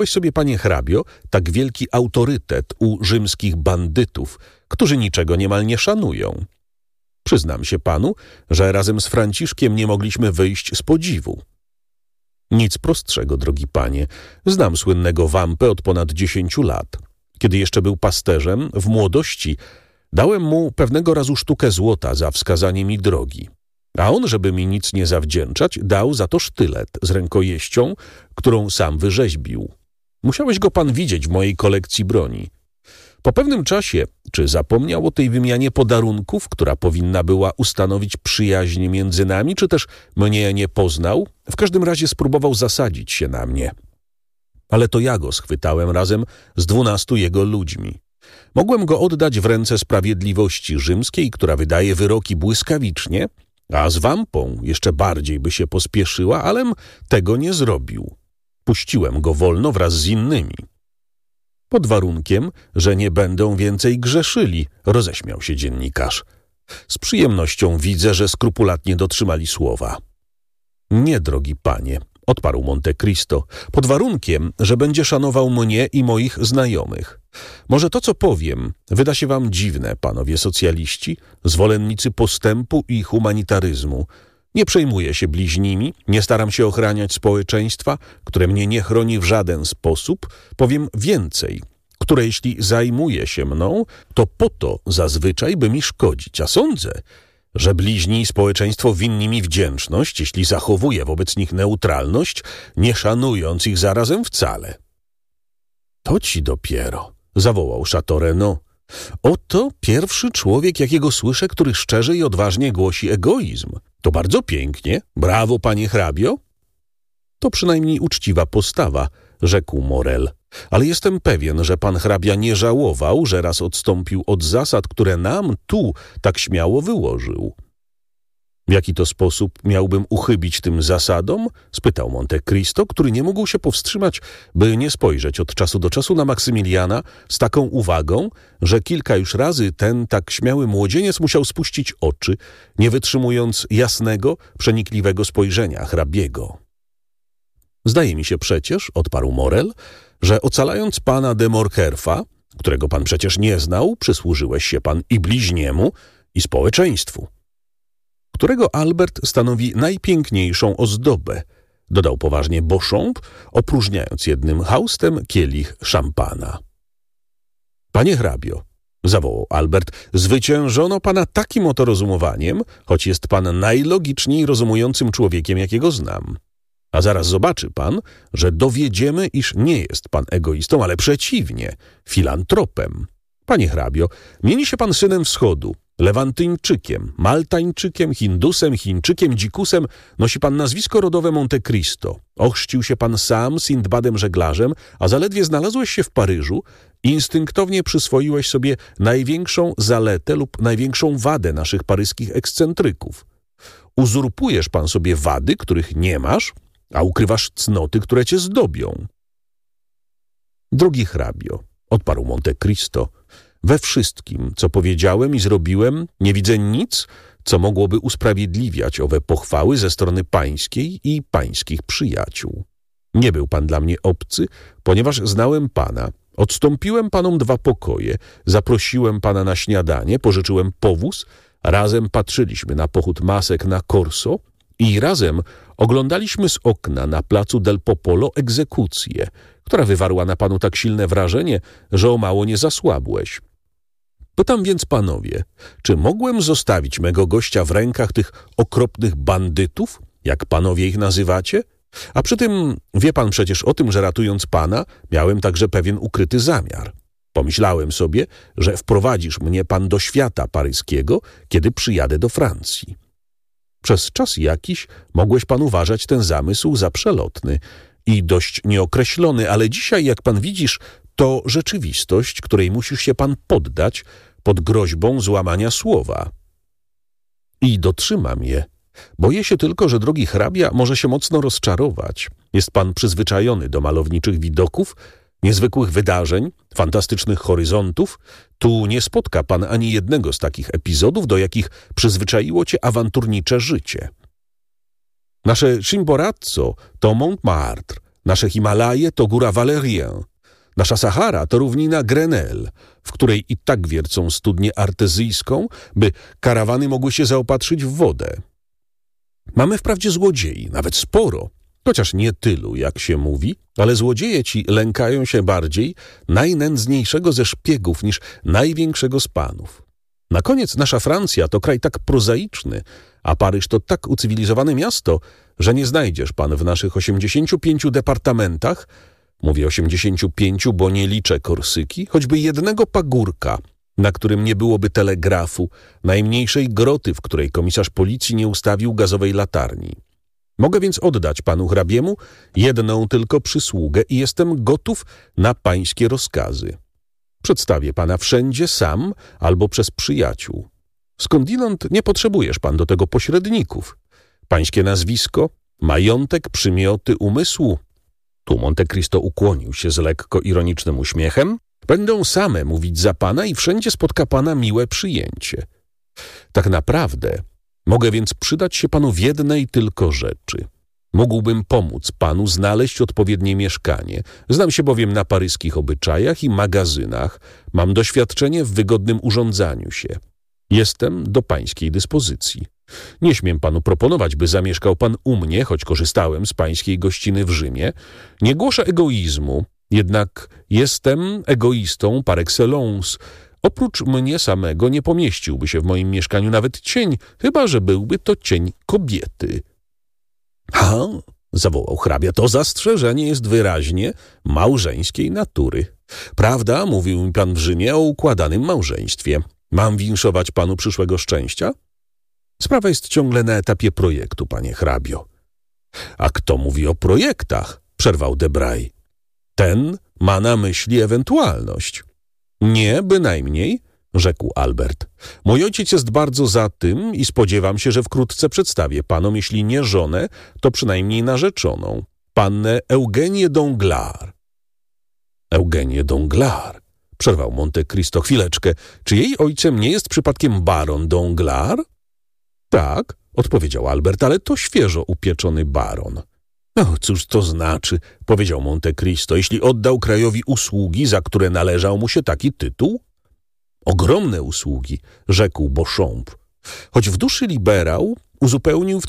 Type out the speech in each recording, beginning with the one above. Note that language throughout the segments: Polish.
sobie, panie hrabio, tak wielki autorytet u rzymskich bandytów, którzy niczego niemal nie szanują? Przyznam się panu, że razem z Franciszkiem nie mogliśmy wyjść z podziwu. Nic prostszego, drogi panie. Znam słynnego Wampę od ponad 10 lat. Kiedy jeszcze był pasterzem, w młodości dałem mu pewnego razu sztukę złota za wskazanie mi drogi. A on, żeby mi nic nie zawdzięczać, dał za to sztylet z rękojeścią, którą sam wyrzeźbił. Musiałeś go pan widzieć w mojej kolekcji broni. Po pewnym czasie, czy zapomniał o tej wymianie podarunków, która powinna była ustanowić przyjaźń między nami, czy też mnie nie poznał, w każdym razie spróbował zasadzić się na mnie. Ale to ja go schwytałem razem z 12 jego ludźmi. Mogłem go oddać w ręce sprawiedliwości rzymskiej, która wydaje wyroki błyskawicznie, a z Wampą jeszcze bardziej by się pospieszyła, alem tego nie zrobił. Puściłem go wolno wraz z innymi. Pod warunkiem, że nie będą więcej grzeszyli, roześmiał się dziennikarz. Z przyjemnością widzę, że skrupulatnie dotrzymali słowa. Nie, drogi panie, odparł Monte Cristo, pod warunkiem, że będzie szanował mnie i moich znajomych. Może to, co powiem, wyda się wam dziwne, panowie socjaliści, zwolennicy postępu i humanitaryzmu. Nie przejmuję się bliźnimi, nie staram się ochraniać społeczeństwa, które mnie nie chroni w żaden sposób. Powiem więcej, które jeśli zajmuje się mną, to po to zazwyczaj, by mi szkodzić. A sądzę, że bliźni i społeczeństwo winni mi wdzięczność, jeśli zachowuję wobec nich neutralność, nie szanując ich zarazem wcale. To ci dopiero, zawołał Chateau Renaud. Oto pierwszy człowiek, jakiego słyszę, który szczerze i odważnie głosi egoizm. To bardzo pięknie. Brawo, panie hrabio. To przynajmniej uczciwa postawa, rzekł Morel. Ale jestem pewien, że pan hrabia nie żałował, że raz odstąpił od zasad, które nam tu tak śmiało wyłożył. W jaki to sposób miałbym uchybić tym zasadom? Spytał Monte Cristo, który nie mógł się powstrzymać, by nie spojrzeć od czasu do czasu na Maksymiliana z taką uwagą, że kilka już razy ten tak śmiały młodzieniec musiał spuścić oczy, nie wytrzymując jasnego, przenikliwego spojrzenia hrabiego. Zdaje mi się przecież, odparł Morel, że ocalając pana de Morcerfa, którego pan przecież nie znał, przysłużyłeś się pan i bliźniemu, i społeczeństwu, którego Albert stanowi najpiękniejszą ozdobę, dodał poważnie Beauchamp, opróżniając jednym haustem kielich szampana. Panie hrabio, zawołał Albert, zwyciężono pana takim oto rozumowaniem, choć jest pan najlogiczniej rozumującym człowiekiem, jakiego znam. A zaraz zobaczy pan, że dowiedziemy, iż nie jest pan egoistą, ale przeciwnie, filantropem. Panie hrabio, mieni się pan synem wschodu, Lewantyńczykiem, Maltańczykiem, Hindusem, Chińczykiem, dzikusem, nosi pan nazwisko rodowe Monte Cristo. Ochrzcił się pan sam Sindbadem żeglarzem, a zaledwie znalazłeś się w Paryżu, instynktownie przyswoiłeś sobie największą zaletę lub największą wadę naszych paryskich ekscentryków. Uzurpujesz pan sobie wady, których nie masz, a ukrywasz cnoty, które cię zdobią. Drogi hrabio, odparł Monte Cristo, we wszystkim, co powiedziałem i zrobiłem, nie widzę nic, co mogłoby usprawiedliwiać owe pochwały ze strony pańskiej i pańskich przyjaciół. Nie był pan dla mnie obcy, ponieważ znałem pana. Odstąpiłem panom 2 pokoje, zaprosiłem pana na śniadanie, pożyczyłem powóz, razem patrzyliśmy na pochód masek na Corso i razem oglądaliśmy z okna na placu del Popolo egzekucję, która wywarła na panu tak silne wrażenie, że o mało nie zasłabłeś. Pytam więc panowie, czy mogłem zostawić mego gościa w rękach tych okropnych bandytów, jak panowie ich nazywacie? A przy tym wie pan przecież o tym, że ratując pana, miałem także pewien ukryty zamiar. Pomyślałem sobie, że wprowadzisz mnie pan do świata paryskiego, kiedy przyjadę do Francji. Przez czas jakiś mogłeś pan uważać ten zamysł za przelotny i dość nieokreślony, ale dzisiaj, jak pan widzisz, to rzeczywistość, której musisz się pan poddać pod groźbą złamania słowa. I dotrzymam je. Boję się tylko, że drogi hrabia może się mocno rozczarować. Jest pan przyzwyczajony do malowniczych widoków, niezwykłych wydarzeń, fantastycznych horyzontów. Tu nie spotka pan ani jednego z takich epizodów, do jakich przyzwyczaiło cię awanturnicze życie. Nasze Chimborazo to Montmartre, Nasze Himalaje to góra Valérien. Nasza Sahara to równina Grenelle, w której i tak wiercą studnię artezyjską, by karawany mogły się zaopatrzyć w wodę. Mamy wprawdzie złodziei, nawet sporo, chociaż nie tylu, jak się mówi, ale złodzieje ci lękają się bardziej najnędzniejszego ze szpiegów niż największego z panów. Na koniec nasza Francja to kraj tak prozaiczny, a Paryż to tak ucywilizowane miasto, że nie znajdziesz pan w naszych 85 departamentach, mówię 85, bo nie liczę Korsyki, choćby jednego pagórka, na którym nie byłoby telegrafu, najmniejszej groty, w której komisarz policji nie ustawił gazowej latarni. Mogę więc oddać panu hrabiemu jedną tylko przysługę i jestem gotów na pańskie rozkazy. Przedstawię pana wszędzie sam albo przez przyjaciół. Skądinąd nie potrzebujesz pan do tego pośredników. Pańskie nazwisko, majątek, przymioty umysłu. Tu Monte Cristo ukłonił się z lekko ironicznym uśmiechem. Będą same mówić za pana i wszędzie spotka pana miłe przyjęcie. Tak naprawdę mogę więc przydać się panu w jednej tylko rzeczy. Mógłbym pomóc panu znaleźć odpowiednie mieszkanie. Znam się bowiem na paryskich obyczajach i magazynach. Mam doświadczenie w wygodnym urządzaniu się. Jestem do pańskiej dyspozycji. Nie śmiem panu proponować, by zamieszkał pan u mnie, choć korzystałem z pańskiej gościny w Rzymie. Nie głoszę egoizmu, jednak jestem egoistą par excellence. Oprócz mnie samego nie pomieściłby się w moim mieszkaniu nawet cień, chyba że byłby to cień kobiety. Ha, zawołał hrabia, to zastrzeżenie jest wyraźnie małżeńskiej natury. Prawda, mówił mi pan w Rzymie o układanym małżeństwie. Mam winszować panu przyszłego szczęścia? Sprawa jest ciągle na etapie projektu, panie hrabio. A kto mówi o projektach? Przerwał Debray. Ten ma na myśli ewentualność. Nie, bynajmniej, rzekł Albert. Mój ojciec jest bardzo za tym i spodziewam się, że wkrótce przedstawię panom, jeśli nie żonę, to przynajmniej narzeczoną, pannę Eugenię Danglars. Eugenię Danglars, przerwał Monte Cristo. Chwileczkę, czy jej ojcem nie jest przypadkiem baron Danglars? Tak, odpowiedział Albert, ale to świeżo upieczony baron. No, cóż to znaczy, powiedział Monte Cristo, jeśli oddał krajowi usługi, za które należał mu się taki tytuł? Ogromne usługi, rzekł Beauchamp. Choć w duszy liberał uzupełnił w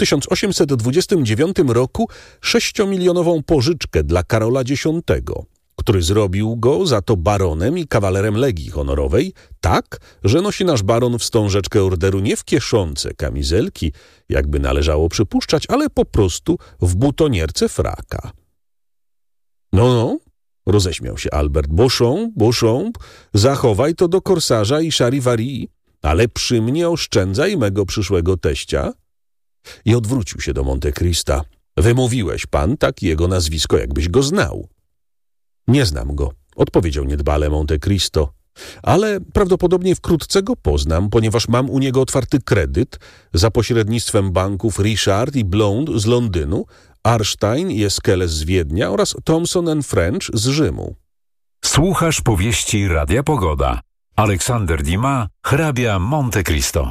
1829 roku 6-milionową pożyczkę dla Karola X, który zrobił go za to baronem i kawalerem Legii Honorowej, tak, że nosi nasz baron wstążeczkę orderu nie w kieszonce kamizelki, jakby należało przypuszczać, ale po prostu w butonierce fraka. No, roześmiał się Albert. Beauchamp, zachowaj to do korsarza i Charivari, ale przy mnie oszczędzaj mego przyszłego teścia. I odwrócił się do Monte Crista. Wymówiłeś pan tak jego nazwisko, jakbyś go znał. Nie znam go, odpowiedział niedbale Monte Cristo, ale prawdopodobnie wkrótce go poznam, ponieważ mam u niego otwarty kredyt za pośrednictwem banków Richard i Blond z Londynu, Arstein i Eskeles z Wiednia oraz Thomson & French z Rzymu. Słuchasz powieści Radia Pogoda. Aleksander Dumas, hrabia Monte Cristo.